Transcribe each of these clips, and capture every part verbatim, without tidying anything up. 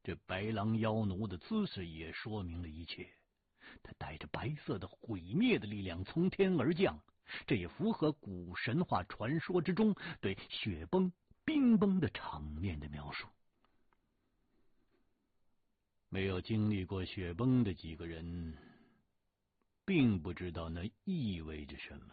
这白狼妖奴的姿势也说明了一切，他带着白色的毁灭的力量从天而降，这也符合古神话传说之中对雪崩、冰崩的场面的描述。没有经历过雪崩的几个人，并不知道那意味着什么。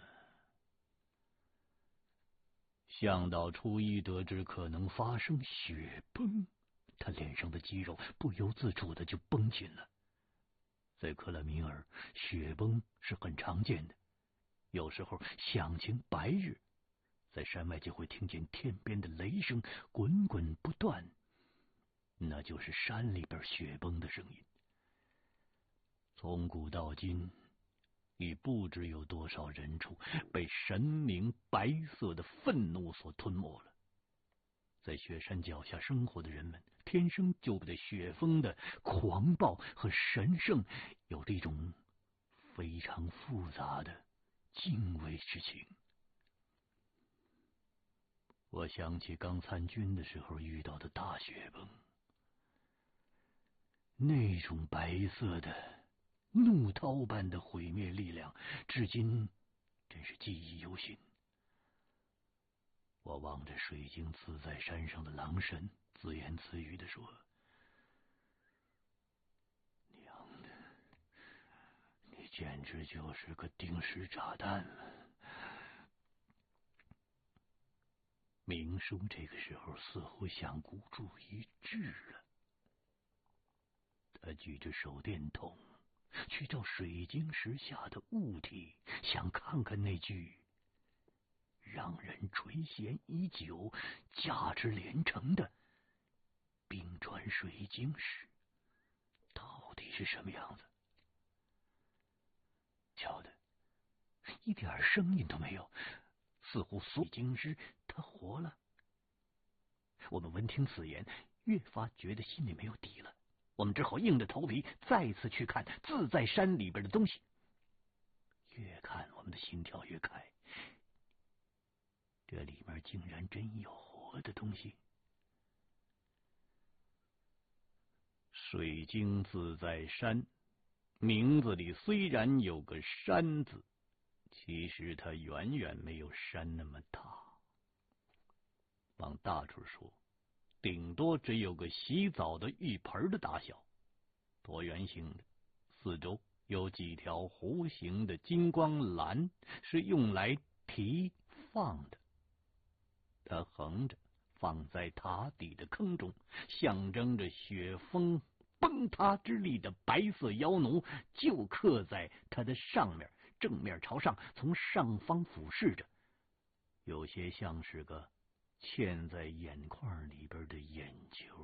向导初一得知可能发生雪崩，他脸上的肌肉不由自主的就绷紧了。在克拉米尔，雪崩是很常见的，有时候响晴白日，在山外就会听见天边的雷声滚滚不断，那就是山里边雪崩的声音。从古到今，已不知有多少人畜被神明白色的愤怒所吞没了。在雪山脚下生活的人们，天生就对雪峰的狂暴和神圣有着一种非常复杂的敬畏之情。我想起刚参军的时候遇到的大雪崩，那种白色的怒涛般的毁灭力量，至今真是记忆犹新。我望着水晶自在山上的狼神，自言自语地说：“娘的，你简直就是个定时炸弹了。”明叔这个时候似乎想孤注一掷了，他举着手电筒去照水晶石下的物体，想看看那具让人垂涎已久、价值连城的冰川水晶石到底是什么样子。瞧的一点声音都没有，似乎水晶石它活了。我们闻听此言，越发觉得心里没有底了。我们只好硬着头皮再次去看自在山里边的东西。越看我们的心跳越快，这里面竟然真有活的东西。水晶自在山，名字里虽然有个山字，其实它远远没有山那么大。往大处说，顶多只有个洗澡的浴盆的大小，椭圆形的，四周有几条弧形的金光栏，是用来提放的。它横着放在塔底的坑中，象征着雪峰崩塌之力的白色妖奴就刻在它的上面，正面朝上，从上方俯视着，有些像是个嵌在眼眶里边的眼球。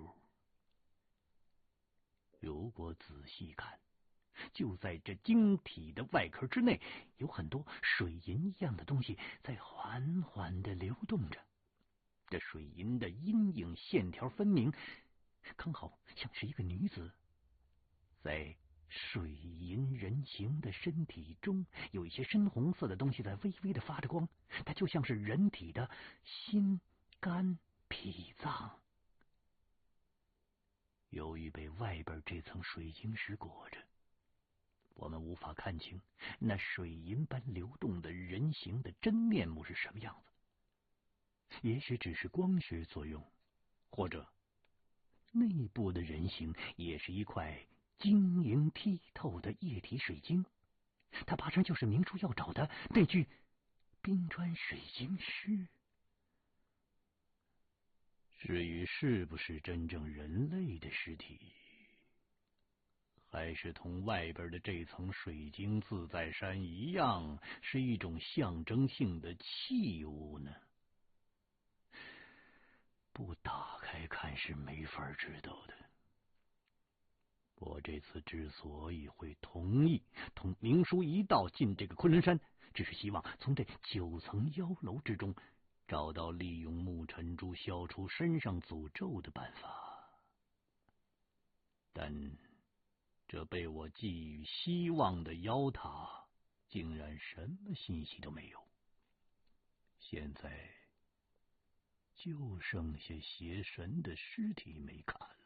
如果仔细看，就在这晶体的外壳之内，有很多水银一样的东西在缓缓地流动着。这水银的阴影线条分明，刚好像是一个女子。在水银人形的身体中，有一些深红色的东西在微微的发着光，它就像是人体的心、肝、脾脏。由于被外边这层水晶石裹着，我们无法看清那水银般流动的人形的真面目是什么样子。也许只是光学作用，或者内部的人形也是一块晶莹剔透的液体水晶，它八成就是明叔要找的那具冰川水晶石。至于是不是真正人类的尸体，还是同外边的这层水晶自在山一样，是一种象征性的器物呢？不打开看是没法知道的。我这次之所以会同意同明叔一道进这个昆仑山，只是希望从这九层妖楼之中找到利用木尘珠消除身上诅咒的办法。但这被我寄予希望的妖塔竟然什么信息都没有。现在就剩下邪神的尸体没看了。